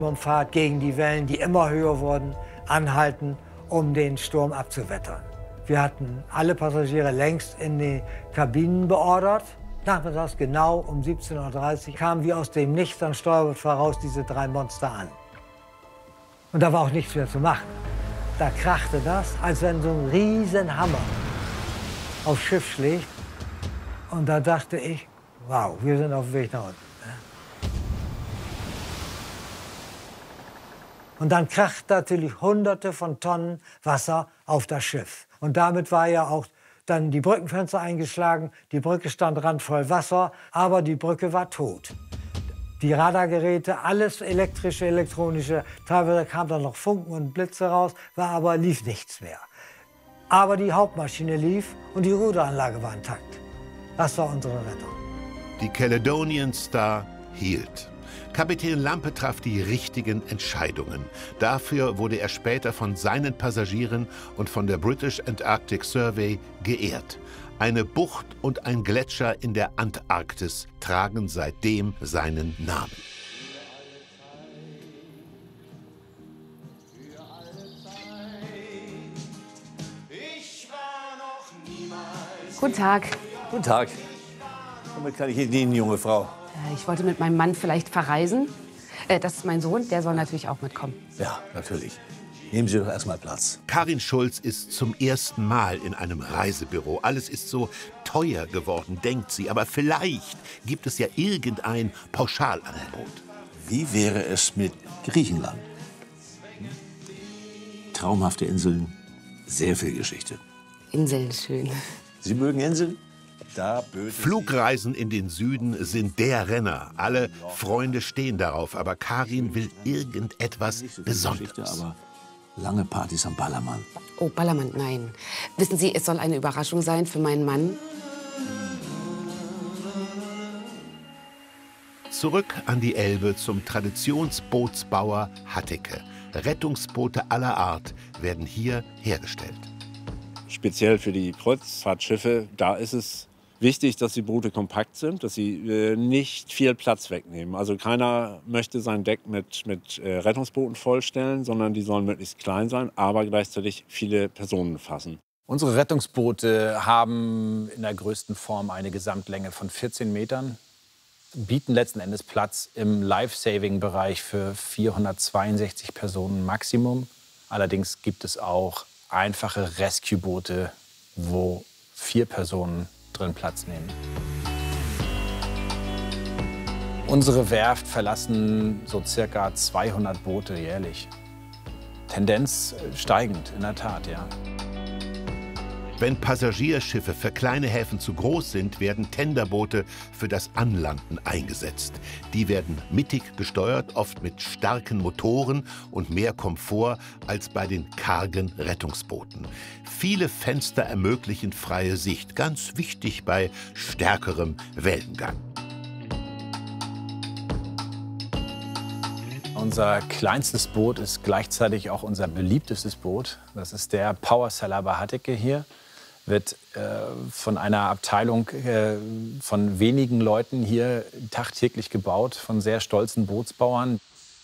Fahrt gegen die Wellen, die immer höher wurden, anhalten, um den Sturm abzuwettern. Wir hatten alle Passagiere längst in die Kabinen beordert. Nachmittags genau um 17:30 Uhr kamen wie aus dem Nichts an Steuerbord voraus diese 3 Monster an. Und da war auch nichts mehr zu machen. Da krachte das, als wenn so ein Riesenhammer aufs Schiff schlägt. Und da dachte ich, wow, wir sind auf dem Weg nach unten. Und dann kracht natürlich Hunderte von Tonnen Wasser auf das Schiff. Und damit war ja auch dann die Brückenfenster eingeschlagen, die Brücke stand randvoll Wasser, aber die Brücke war tot. Die Radargeräte, alles elektrische, elektronische, teilweise kam dann noch Funken und Blitze raus, lief nichts mehr. Aber die Hauptmaschine lief und die Ruderanlage war intakt. Das war unsere Rettung. Die Caledonian Star hielt. Kapitän Lampe traf die richtigen Entscheidungen. Dafür wurde er später von seinen Passagieren und von der British Antarctic Survey geehrt. Eine Bucht und ein Gletscher in der Antarktis tragen seitdem seinen Namen. Guten Tag. Guten Tag. Womit kann ich Ihnen dienen, junge Frau? Ich wollte mit meinem Mann vielleicht verreisen. Das ist mein Sohn, der soll natürlich auch mitkommen. Ja, natürlich. Nehmen Sie doch erstmal Platz. Karin Schulz ist zum ersten Mal in einem Reisebüro. Alles ist so teuer geworden, denkt sie. Aber vielleicht gibt es ja irgendein Pauschalangebot. Wie wäre es mit Griechenland? Traumhafte Inseln, sehr viel Geschichte. Inseln schön. Sie mögen Inseln? Flugreisen in den Süden sind der Renner. Alle Freunde stehen darauf. Aber Karin will irgendetwas Besonderes. Aber lange Partys am Ballermann. Oh, Ballermann, nein. Wissen Sie, es soll eine Überraschung sein für meinen Mann. Zurück an die Elbe zum Traditionsbootsbauer Hatteke. Rettungsboote aller Art werden hier hergestellt. Speziell für die Kreuzfahrtschiffe, da ist es wichtig, dass die Boote kompakt sind, dass sie nicht viel Platz wegnehmen. Also keiner möchte sein Deck mit Rettungsbooten vollstellen, sondern die sollen möglichst klein sein, aber gleichzeitig viele Personen fassen. Unsere Rettungsboote haben in der größten Form eine Gesamtlänge von 14 Metern, bieten letzten Endes Platz im Life-Saving-Bereich für 462 Personen Maximum. Allerdings gibt es auch einfache Rescue-Boote, wo 4 Personen drin Platz nehmen. Unsere Werft verlassen so circa 200 Boote jährlich. Tendenz steigend, in der Tat, ja. Wenn Passagierschiffe für kleine Häfen zu groß sind, werden Tenderboote für das Anlanden eingesetzt. Die werden mittig gesteuert, oft mit starken Motoren und mehr Komfort als bei den kargen Rettungsbooten. Viele Fenster ermöglichen freie Sicht, ganz wichtig bei stärkerem Wellengang. Unser kleinstes Boot ist gleichzeitig auch unser beliebtestes Boot. Das ist der Power Seller bei Hatteke hier. Wird von einer Abteilung von wenigen Leuten hier tagtäglich gebaut, von sehr stolzen Bootsbauern.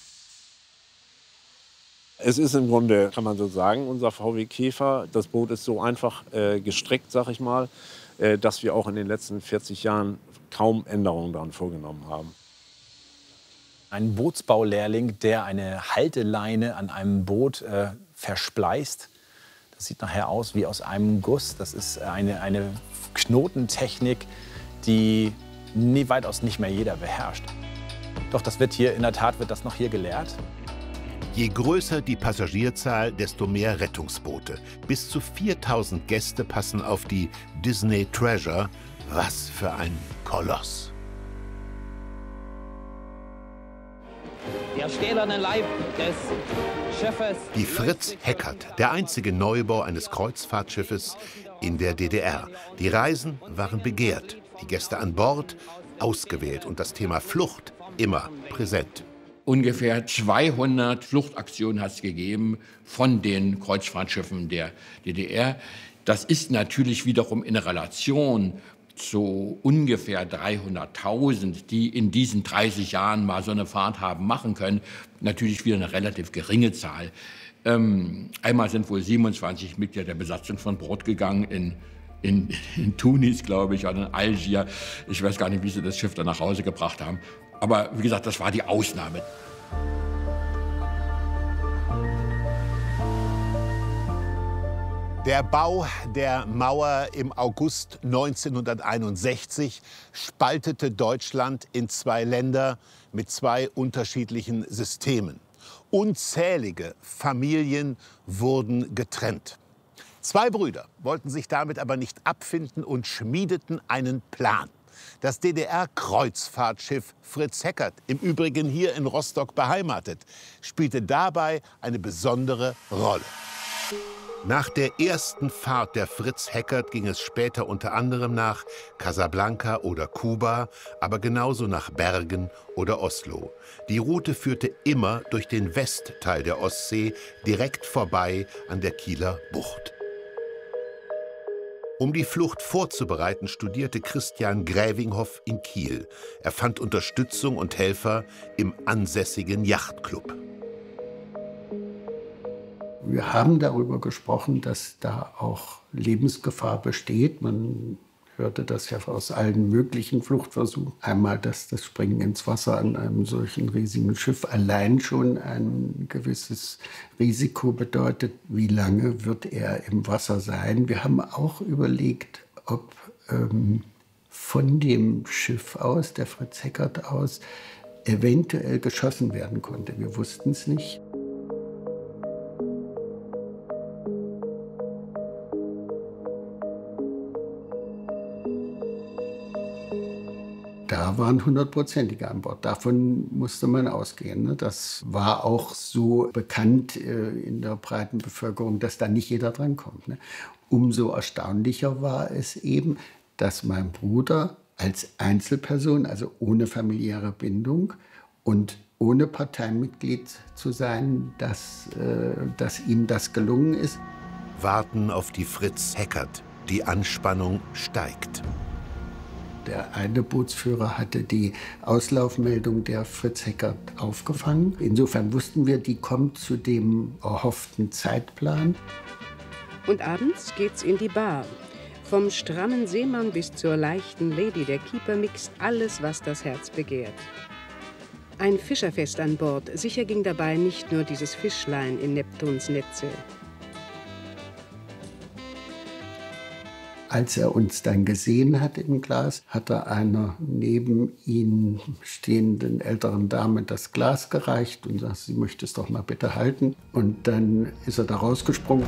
Es ist im Grunde, kann man so sagen, unser VW Käfer. Das Boot ist so einfach gestrickt, sag ich mal, dass wir auch in den letzten 40 Jahren kaum Änderungen daran vorgenommen haben. Ein Bootsbaulehrling, der eine Halteleine an einem Boot verspleißt. Das sieht nachher aus wie aus einem Guss. Das ist eine Knotentechnik, die weitaus nicht mehr jeder beherrscht. Doch das wird hier, in der Tat wird das noch hier gelehrt. Je größer die Passagierzahl, desto mehr Rettungsboote. Bis zu 4000 Gäste passen auf die Disney Treasure. Was für ein Koloss! Der stählerne Leib des Schiffes. Die Fritz Heckert, der einzige Neubau eines Kreuzfahrtschiffes in der DDR. Die Reisen waren begehrt, die Gäste an Bord ausgewählt und das Thema Flucht immer präsent. Ungefähr 200 Fluchtaktionen hat es gegeben von den Kreuzfahrtschiffen der DDR. Das ist natürlich wiederum in Relation so ungefähr 300.000, die in diesen 30 Jahren mal so eine Fahrt haben machen können. Natürlich wieder eine relativ geringe Zahl. Einmal sind wohl 27 Mitglieder der Besatzung von Bord gegangen in Tunis, glaube ich, oder in Algier. Ich weiß gar nicht, wie sie das Schiff dann nach Hause gebracht haben. Aber wie gesagt, das war die Ausnahme. Der Bau der Mauer im August 1961 spaltete Deutschland in zwei Länder mit zwei unterschiedlichen Systemen. Unzählige Familien wurden getrennt. Zwei Brüder wollten sich damit aber nicht abfinden und schmiedeten einen Plan. Das DDR-Kreuzfahrtschiff Fritz Heckert, im Übrigen hier in Rostock beheimatet, spielte dabei eine besondere Rolle. Nach der ersten Fahrt der Fritz Heckert ging es später unter anderem nach Casablanca oder Kuba, aber genauso nach Bergen oder Oslo. Die Route führte immer durch den Westteil der Ostsee, direkt vorbei an der Kieler Bucht. Um die Flucht vorzubereiten, studierte Christian Grävinghoff in Kiel. Er fand Unterstützung und Helfer im ansässigen Yachtclub. Wir haben darüber gesprochen, dass da auch Lebensgefahr besteht. Man hörte das ja aus allen möglichen Fluchtversuchen. Einmal, dass das Springen ins Wasser an einem solchen riesigen Schiff allein schon ein gewisses Risiko bedeutet. Wie lange wird er im Wasser sein? Wir haben auch überlegt, ob von dem Schiff aus, der Fritz Heckert aus, eventuell geschossen werden konnte. Wir wussten es nicht. Da waren 100%ige an Bord. Davon musste man ausgehen. Das war auch so bekannt in der breiten Bevölkerung, dass da nicht jeder drankommt. Umso erstaunlicher war es eben, dass mein Bruder als Einzelperson, also ohne familiäre Bindung und ohne Parteimitglied zu sein, dass ihm das gelungen ist. Warten auf die Fritz Heckert. Die Anspannung steigt. Der eine Bootsführer hatte die Auslaufmeldung der Fritz Heckert aufgefangen. Insofern wussten wir, die kommt zu dem erhofften Zeitplan. Und abends geht's in die Bar. Vom strammen Seemann bis zur leichten Lady, der Keeper mixt alles, was das Herz begehrt. Ein Fischerfest an Bord. Sicher ging dabei nicht nur dieses Fischlein in Neptuns Netze. Als er uns dann gesehen hat im Glas, hat er einer neben ihm stehenden älteren Dame das Glas gereicht und sagt, sie möchte es doch mal bitte halten. Und dann ist er da rausgesprungen.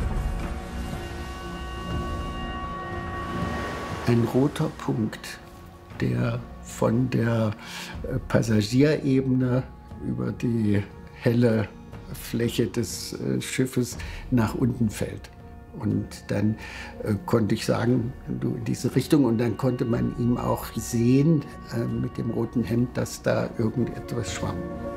Ein roter Punkt, der von der Passagierebene über die helle Fläche des Schiffes nach unten fällt. Und dann konnte ich sagen, du in diese Richtung. Und dann konnte man ihm auch sehen mit dem roten Hemd, dass da irgendetwas schwamm.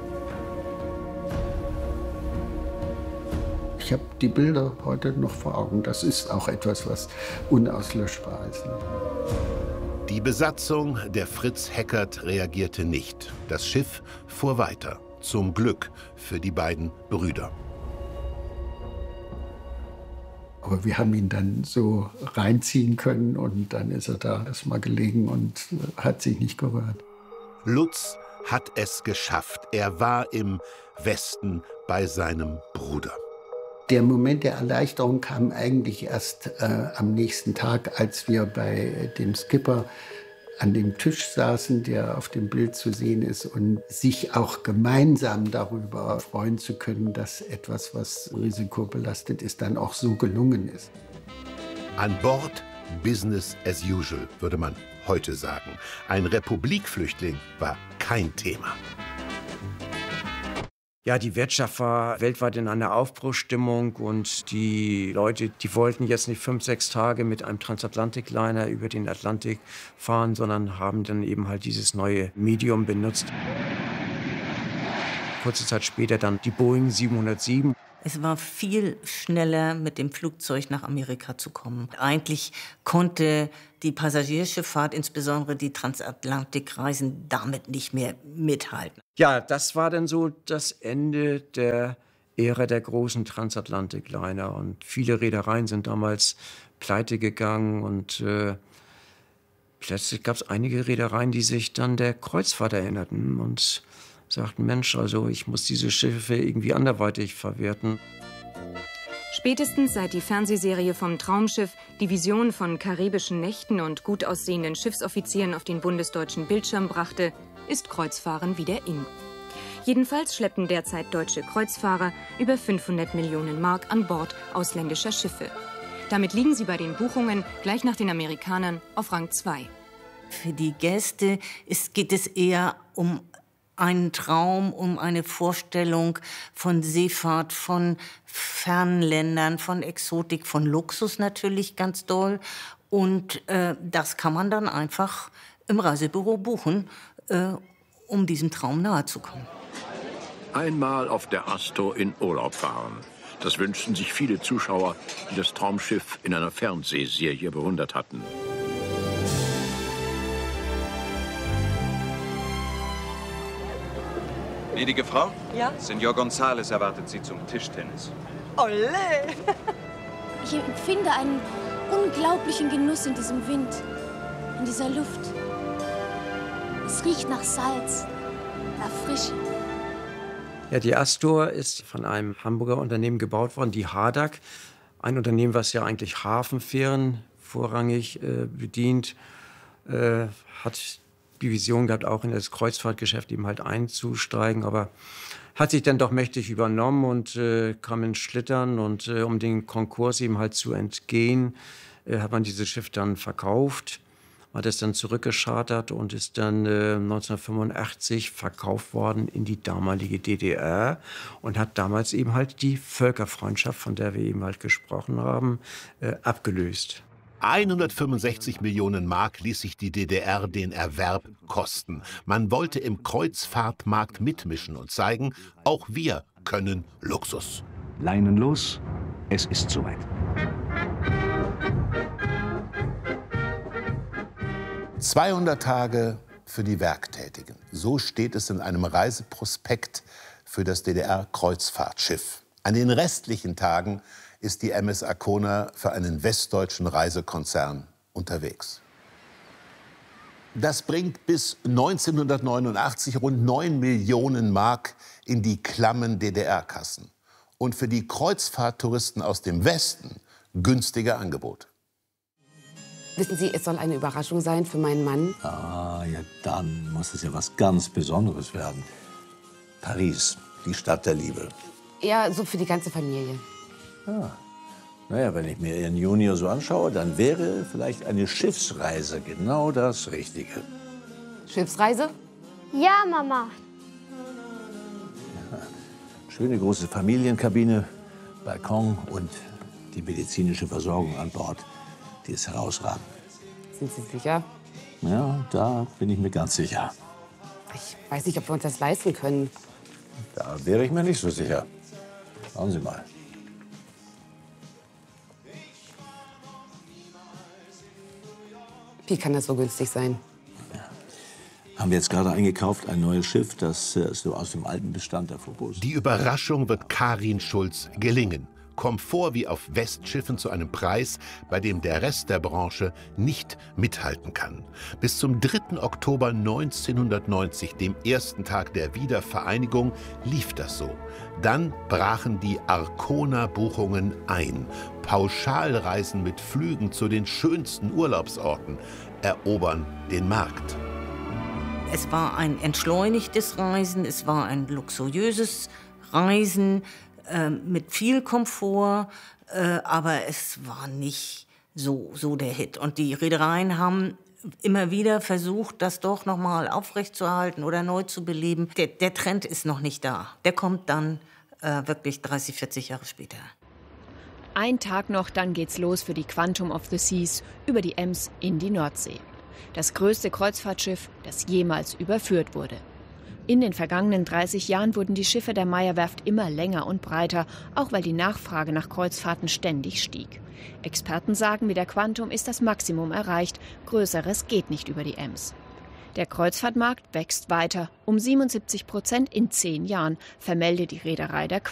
Ich habe die Bilder heute noch vor Augen. Das ist auch etwas, was unauslöschbar ist. Die Besatzung der Fritz Heckert reagierte nicht. Das Schiff fuhr weiter. Zum Glück für die beiden Brüder. Aber wir haben ihn dann so reinziehen können und dann ist er da erstmal gelegen und hat sich nicht gerührt. Lutz hat es geschafft. Er war im Westen bei seinem Bruder. Der Moment der Erleichterung kam eigentlich erst am nächsten Tag, als wir bei dem Skipper an dem Tisch saßen, der auf dem Bild zu sehen ist, und sich auch gemeinsam darüber freuen zu können, dass etwas, was risikobelastet ist, dann auch so gelungen ist. An Bord Business as usual, würde man heute sagen. Ein Republikflüchtling war kein Thema. Ja, die Wirtschaft war weltweit in einer Aufbruchsstimmung und die Leute, die wollten jetzt nicht 5, 6 Tage mit einem Transatlantikliner über den Atlantik fahren, sondern haben dann eben halt dieses neue Medium benutzt. Kurze Zeit später dann die Boeing 707. Es war viel schneller, mit dem Flugzeug nach Amerika zu kommen. Eigentlich konnte die Passagierschifffahrt, insbesondere die Transatlantikreisen, damit nicht mehr mithalten. Ja, das war dann so das Ende der Ära der großen Transatlantikliner. Und viele Reedereien sind damals pleite gegangen. Und plötzlich gab es einige Reedereien, die sich dann der Kreuzfahrt erinnerten und sagten, Mensch, also ich muss diese Schiffe irgendwie anderweitig verwerten. Spätestens seit die Fernsehserie vom Traumschiff die Vision von karibischen Nächten und gut aussehenden Schiffsoffizieren auf den bundesdeutschen Bildschirm brachte, ist Kreuzfahren wieder in. Jedenfalls schleppen derzeit deutsche Kreuzfahrer über 500 Millionen Mark an Bord ausländischer Schiffe. Damit liegen sie bei den Buchungen gleich nach den Amerikanern auf Rang 2. Für die Gäste geht es eher um einen Traum, um eine Vorstellung von Seefahrt, von fernen Ländern, von Exotik, von Luxus natürlich ganz doll. Und das kann man dann einfach im Reisebüro buchen, um diesem Traum nahezukommen. Einmal auf der Astor in Urlaub fahren. Das wünschten sich viele Zuschauer, die das Traumschiff in einer Fernsehserie bewundert hatten. Gnädige Frau? Ja? Senor González erwartet Sie zum Tischtennis. Olé! Ich empfinde einen unglaublichen Genuss in diesem Wind, in dieser Luft. Es riecht nach Salz, nach Frische. Ja, die Astor ist von einem Hamburger Unternehmen gebaut worden, die Hadak. Ein Unternehmen, was ja eigentlich Hafenfähren vorrangig bedient, hat die Vision gehabt, auch in das Kreuzfahrtgeschäft eben halt einzusteigen, aber hat sich dann doch mächtig übernommen und kam ins Schlittern. Und um den Konkurs eben halt zu entgehen, hat man dieses Schiff dann verkauft, hat es dann zurückgeschartert und ist dann 1985 verkauft worden in die damalige DDR und hat damals eben halt die Völkerfreundschaft, von der wir eben halt gesprochen haben, abgelöst. 165 Millionen Mark ließ sich die DDR den Erwerb kosten. Man wollte im Kreuzfahrtmarkt mitmischen und zeigen, auch wir können Luxus. Leinen los, es ist soweit. »200 Tage für die Werktätigen«. So steht es in einem Reiseprospekt für das DDR-Kreuzfahrtschiff. An den restlichen Tagen ist die MS Arkona für einen westdeutschen Reisekonzern unterwegs. Das bringt bis 1989 rund 9 Millionen Mark in die klammen DDR-Kassen. Und für die Kreuzfahrttouristen aus dem Westen günstige Angebote. Wissen Sie, es soll eine Überraschung sein für meinen Mann. Ah, ja, dann muss es ja was ganz Besonderes werden. Paris, die Stadt der Liebe. Ja, so für die ganze Familie. Ah. Naja, wenn ich mir Ihren Junior so anschaue, dann wäre vielleicht eine Schiffsreise genau das Richtige. Schiffsreise? Ja, Mama. Ja. Schöne große Familienkabine, Balkon und die medizinische Versorgung an Bord. Die ist herausragend. Sind Sie sicher? Ja, da bin ich mir ganz sicher. Ich weiß nicht, ob wir uns das leisten können. Da wäre ich mir nicht so sicher. Schauen Sie mal. Wie kann das so günstig sein? Ja. Haben wir jetzt gerade eingekauft, ein neues Schiff, das so aus dem alten Bestand der Phobos. Die Überraschung wird Karin Schulz gelingen. Komfort wie auf Westschiffen zu einem Preis, bei dem der Rest der Branche nicht mithalten kann. Bis zum 3. Oktober 1990, dem ersten Tag der Wiedervereinigung, lief das so. Dann brachen die Arkona-Buchungen ein. Pauschalreisen mit Flügen zu den schönsten Urlaubsorten erobern den Markt. Es war ein entschleunigtes Reisen, es war ein luxuriöses Reisen, mit viel Komfort, aber es war nicht so der Hit. Und die Reedereien haben immer wieder versucht, das doch noch mal aufrechtzuerhalten oder neu zu beleben. Der Trend ist noch nicht da. Der kommt dann wirklich 30, 40 Jahre später. Ein Tag noch, dann geht's los für die Quantum of the Seas über die Ems in die Nordsee. Das größte Kreuzfahrtschiff, das jemals überführt wurde. In den vergangenen 30 Jahren wurden die Schiffe der Meyer-Werft immer länger und breiter, auch weil die Nachfrage nach Kreuzfahrten ständig stieg. Experten sagen, mit der Quantum ist das Maximum erreicht. Größeres geht nicht über die Ems. Der Kreuzfahrtmarkt wächst weiter, um 77% in 10 Jahren, vermeldet die Reederei der